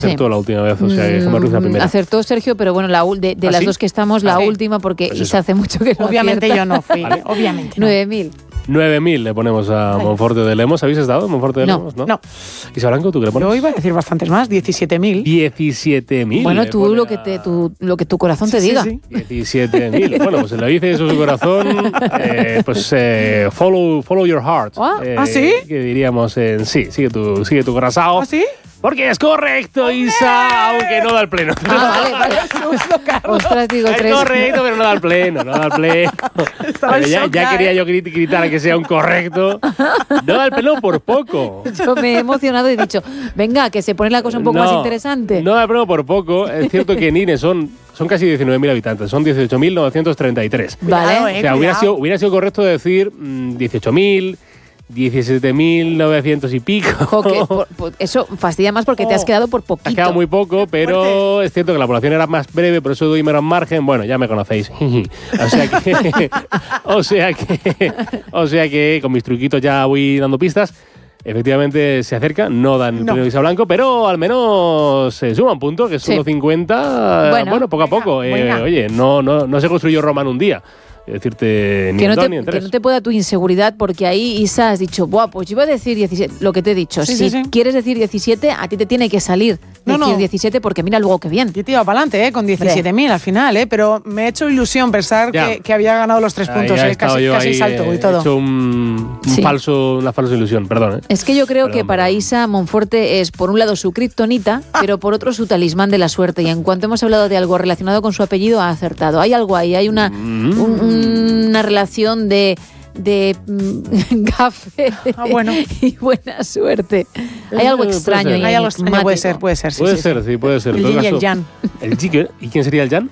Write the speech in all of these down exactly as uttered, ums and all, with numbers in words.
Acertó sí. la última vez, o sea, que Gemma Ruiz la primera. Acertó Sergio, pero bueno, la, de, de ¿Ah, las sí? dos que estamos, la ¿Ah, sí? última, porque pues Isa hace mucho que no Obviamente acierta. yo no fui, ¿Vale? obviamente no. nueve mil. nueve mil le ponemos a Ay. Monforte de Lemos. ¿Habéis estado en Monforte de no. Lemos? No. no. Isa Blanco, ¿tú qué le pones? Yo iba a decir bastantes más, diecisiete mil. diecisiete mil. Bueno, tú lo que, te, tu, lo que tu corazón sí, te sí, diga. Sí. diecisiete mil. Bueno, pues se lo dice eso su corazón. Eh, pues eh, follow, follow your heart. ¿Ah, eh, ¿Ah sí? Que diríamos en sí, sigue tu, sigue tu corazón. ¿Ah sí? Porque es correcto, ¡Hombre! Isa, aunque no da el pleno. Ah, vale, vale. Ostras, digo es tres. correcto, pero no da el pleno, no da el pleno. Pero ya, ya quería yo gritar que sea un correcto. No da el pleno por poco. Yo me he emocionado y he dicho, venga, que se pone la cosa un poco no, más interesante. No da el pleno por poco. Es cierto que en I N E son, son casi diecinueve mil habitantes, son dieciocho mil novecientos treinta y tres. Vale. Cuidado, eh, o sea, hubiera cuidado. sido, hubiera sido correcto decir mmm, dieciocho mil, diecisiete mil novecientos y pico. Jo, que por, por, eso fastidia más porque oh, te has quedado por poquito. Has quedado muy poco, pero fuerte. Es cierto que la población era más breve, por eso doy menos margen. Bueno, ya me conocéis. o sea que, o sea que, o sea que con mis truquitos ya voy dando pistas. Efectivamente se acerca, no dan no. premio Isa Blanco, pero al menos se suma un punto, que es sí. uno cincuenta. Bueno, bueno, poco a poco. Venga, eh, oye, no, no, no se construyó Roma en un día. Decirte ni que, en no dos te, ni en tres. que no te pueda tu inseguridad, porque ahí, Isa, has dicho, buah, pues yo iba a decir diecisiete, lo que te he dicho. Sí, si sí, sí. quieres decir diecisiete, a ti te tiene que salir no, decir no. diecisiete, porque mira luego qué bien. Yo te iba para adelante, ¿eh? Con diecisiete mil al final, ¿eh? Pero me ha hecho ilusión pensar que, que había ganado los tres puntos, ah, ¿eh? Casi, casi ahí, salto eh, y todo. He hecho un, un sí. falso, una falsa ilusión, perdón. ¿eh? Es que yo creo perdón, que para perdón. Isa Monforte es, por un lado, su kriptonita, Ah. pero por otro, su talismán de la suerte. Y en cuanto hemos hablado de algo relacionado con su apellido, ha acertado. Hay algo ahí, hay una, Mm. un, una relación de... de mm, gafe Ah, bueno. y buena suerte. Hay algo Eh, extraño puede ahí. ser. Hay algo extraño, puede ser, puede ser. Sí, puede sí, ser, sí. sí, puede ser. El yin y el yang. ¿El yin? ¿Y quién sería el yang?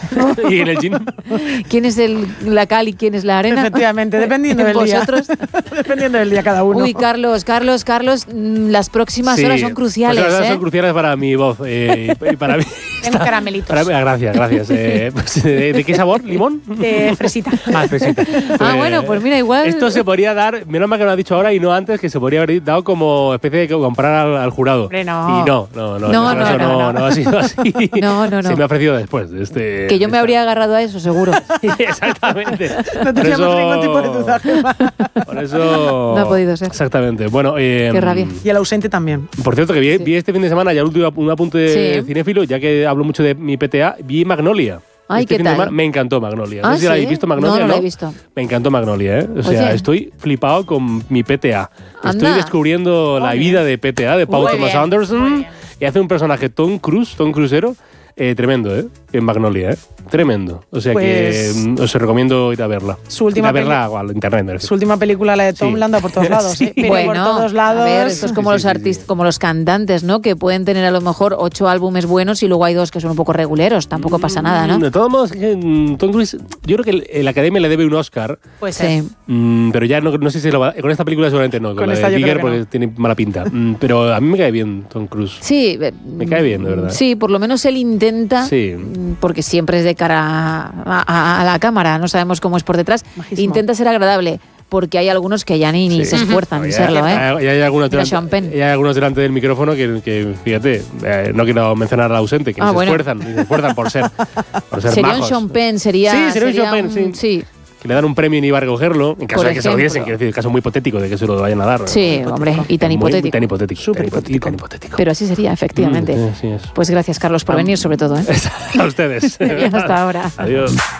¿Y en el yin? ¿Quién es el, la cal y quién es la arena? Efectivamente, dependiendo del día. ¿Vosotros? Dependiendo del día cada uno. Uy, Carlos, Carlos, Carlos, mm, las próximas Sí. horas son cruciales. Pues las horas ¿eh? son cruciales para mi voz eh, y para mí. Tengo caramelitos. Para mí, gracias, gracias. Eh, pues, ¿de, ¿De qué sabor? ¿Limón? De fresita. Ah, fresita. Ah, bueno, pues mira, igual... Esto se podría dar, menos mal que lo has dicho ahora y no antes, que se podría haber dado como especie de comprar al, al jurado. Hombre, no. Y no, no, no. No, en no, este caso no, no, no. no ha sido así. No, no, no. Se me ha ofrecido después de este. Que yo me esta- habría agarrado a eso, seguro. Exactamente. No Por teníamos eso- ningún tipo de duda, Gemma. Por eso. No ha podido ser. Exactamente. Bueno, eh, Qué rabia. Y el ausente también. Por cierto, que vi, Sí. vi este fin de semana, ya el último un apunte de Sí. cinéfilo, ya que hablo mucho de mi P T A, vi Magnolia. Ay, este ¿qué fin de tal? semana me encantó Magnolia. No Ah, sé si la ¿sí? habéis visto Magnolia. No, no la he visto. Me encantó Magnolia, ¿eh? O sea, Oye. estoy flipado con mi P T A. Estoy Anda. descubriendo la Muy vida de P T A, de Paul Muy Thomas bien, Anderson. muy bien. Y hace un personaje Tom Cruise, Tom Cruisero, eh, tremendo, ¿eh? En Magnolia, ¿eh? Tremendo. O sea Pues- que mm, os recomiendo ir a verla. Su última ir a verla peli- al internet. me refiero. Su última película, la de Tom, Sí. la anda por todos lados. Sí. ¿eh? Pero Bueno, por todos lados. a ver, esto es como Sí, los sí, sí, artistas, sí. como los cantantes, ¿no? Que pueden tener a lo mejor ocho álbumes buenos y luego hay dos que son un poco reguleros. Tampoco pasa nada, ¿no? De todos modos, que, mm, Tom Cruise, yo creo que el- la Academia le debe un Oscar. Pues sí. Sí. Mm, pero ya no, no sé si lo va, con esta película seguramente no, con, Con la esta de yo Bigger creo que porque tiene mala pinta. Mm, pero a mí me cae bien Tom Cruise. Sí, eh, Me cae bien, de verdad. Sí, por lo menos él intenta, Sí. mm, porque siempre es de cara a, a- a la cámara, no sabemos cómo es por detrás, Majísimo. intenta ser agradable, porque hay algunos que ya ni, ni Sí. se esfuerzan en Ya- serlo, ¿eh? ya- ya hay, algunos Mira, delante, Sean Penn. ya hay algunos delante del micrófono que, que, fíjate, eh, no quiero mencionar al ausente, que Ah, se bueno. esfuerzan, ni se esfuerzan por ser, por ser Sería majos. un Sean Penn, sería, Sí, sería un Sean Penn, un- sí. Que le dan un premio y ni va a recogerlo, en caso Por de que se lo diesen, ejemplo. quiero decir, caso muy hipotético de que se lo vayan a dar. Sí, hombre, y tan Muy- hipotético. Tan hipotético. Súper tan hipo- hipotético. tan hipotético. Pero así sería, efectivamente. Mm, sí, sí, es. Pues gracias, Carlos, por venir sobre todo, ¿eh? A ustedes. Hasta ahora. Adiós.